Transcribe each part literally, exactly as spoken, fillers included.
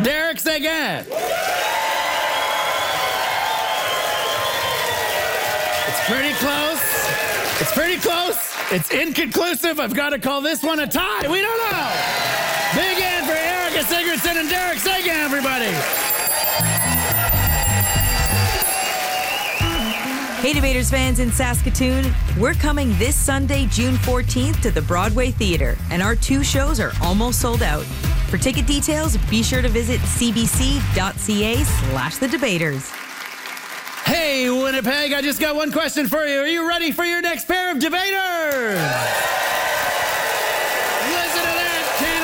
Derek Seguin. It's pretty close. It's pretty close. It's inconclusive. I've got to call this one a tie. We don't know. Big in for Erica Sigurdson and Derek Seguin, everybody. Hey, Debaters fans in Saskatoon, we're coming this Sunday, June fourteenth to the Broadway Theatre, and our two shows are almost sold out. For ticket details, be sure to visit cbc.ca slash the debaters. Hey, Winnipeg, I just got one question for you. Are you ready for your next pair of debaters? Listen to that,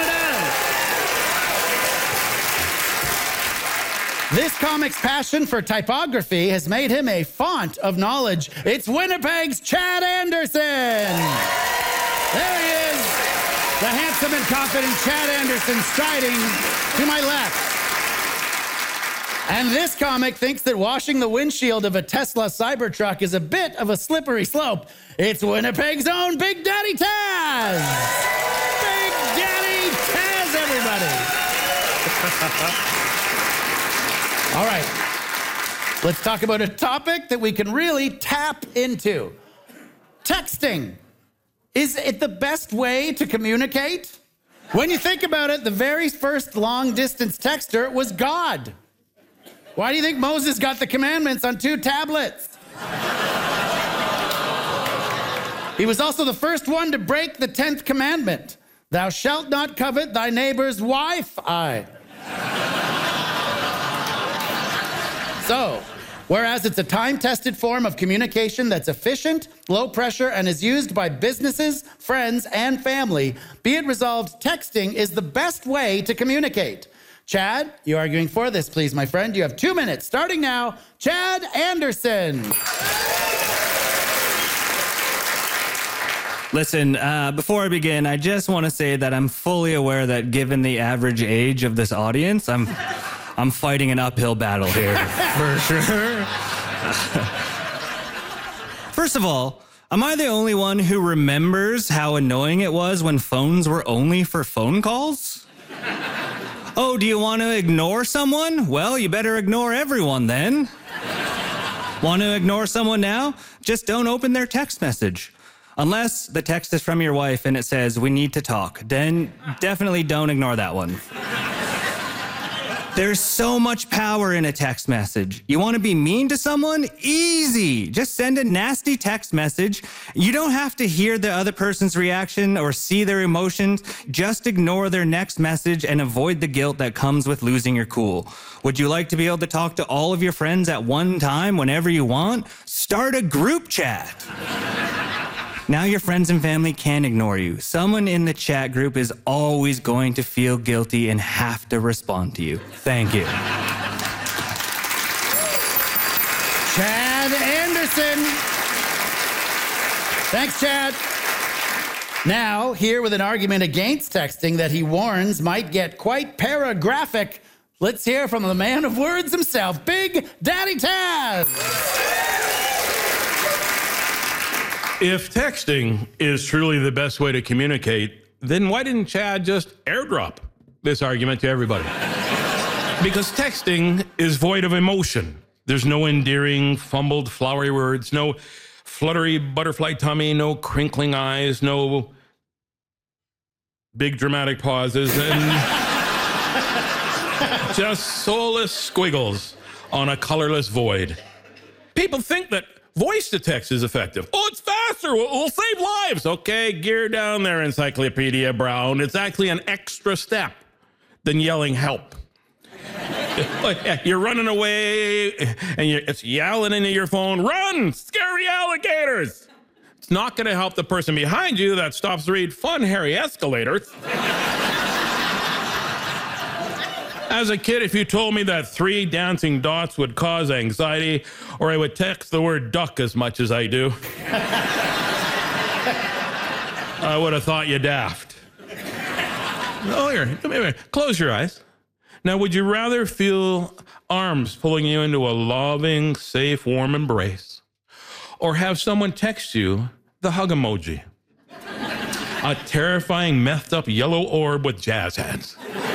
Canada. This comic's passion for typography has made him a font of knowledge. It's Winnipeg's Chad Anderson. There he is, the handsome and confident Chad Anderson striding to my left. And this comic thinks that washing the windshield of a Tesla Cybertruck is a bit of a slippery slope. It's Winnipeg's own Big Daddy Taz. Big Daddy Taz, everybody. All right, let's talk about a topic that we can really tap into. Texting. Is it the best way to communicate? When you think about it, the very first long-distance texter was God. Why do you think Moses got the commandments on two tablets? He was also the first one to break the tenth commandment. Thou shalt not covet thy neighbor's wife. I. So, whereas it's a time-tested form of communication that's efficient, low pressure, and is used by businesses, friends, and family, be it resolved, texting is the best way to communicate. Chad, you arguing for this, please, my friend. You have two minutes. Starting now, Chad Anderson. Listen, uh, before I begin, I just want to say that I'm fully aware that given the average age of this audience, I'm I'm fighting an uphill battle here, for sure. First of all, am I the only one who remembers how annoying it was when phones were only for phone calls? Oh, do you want to ignore someone? Well, you better ignore everyone then. Want to ignore someone now? Just don't open their text message. Unless the text is from your wife and it says, we need to talk. Then definitely don't ignore that one. There's so much power in a text message. You want to be mean to someone? Easy. Just send a nasty text message. You don't have to hear the other person's reaction or see their emotions. Just ignore their next message and avoid the guilt that comes with losing your cool. Would you like to be able to talk to all of your friends at one time whenever you want? Start a group chat. Now your friends and family can ignore you. Someone in the chat group is always going to feel guilty and have to respond to you. Thank you. Chad Anderson. Thanks, Chad. Now, here with an argument against texting that he warns might get quite paragraphic, let's hear from the man of words himself, Big Daddy Taz. If texting is truly the best way to communicate, then why didn't Chad just airdrop this argument to everybody? Because texting is void of emotion. There's no endearing, fumbled, flowery words, no fluttery butterfly tummy, no crinkling eyes, no big dramatic pauses, and just soulless squiggles on a colorless void. People think that voice to text is effective. Oh, it's faster. We'll, we'll save lives. Okay, gear down there, Encyclopedia Brown. It's actually an extra step than yelling help. You're running away and you're, it's yelling into your phone, run, scary alligators. It's not going to help the person behind you that stops to read fun, hairy escalators. As a kid, if you told me that three dancing dots would cause anxiety, or I would text the word duck as much as I do, I would have thought you daft. Oh, here, come here. Close your eyes. Now, would you rather feel arms pulling you into a loving, safe, warm embrace, or have someone text you the hug emoji? A terrifying, methed up yellow orb with jazz hands.